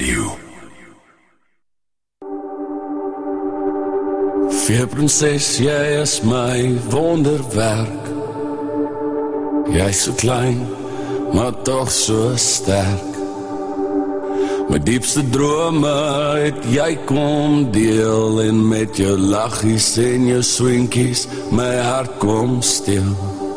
you. Veerprinses, jy is my wonderwerk. Jy is so klein, maar toch so sterk. My diepste drome het jy kom deel, en met jou lachies en jou swinkies my hart kom steel.